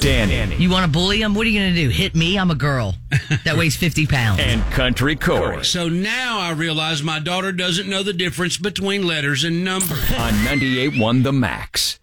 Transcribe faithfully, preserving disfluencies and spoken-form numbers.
Danny. You want to bully him? What are you going to do? Hit me? I'm a girl that weighs fifty pounds. And Country Corey. So now I realize my daughter doesn't know the difference between letters and numbers. On ninety-eight point one The Max.